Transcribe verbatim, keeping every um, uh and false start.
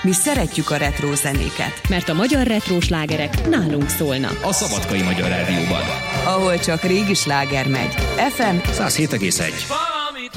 Mi szeretjük a retro zenéket. Mert a magyar retro slágerek nálunk szólnak. A Szabadkai Magyar Rádióban. Ahol csak régi sláger megy. ef em száz hét egész egy.